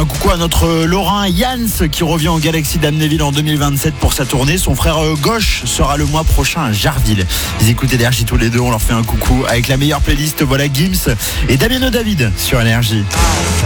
un coucou à notre Lorrain Jans qui revient au Galaxy d'Amnéville en 2027 pour sa tournée. Son frère gauche sera le mois prochain à Jarville. Ils écoutent Énergie tous les deux, on leur fait un coucou avec la meilleure playlist. Voilà Gims et Damien David sur Énergie.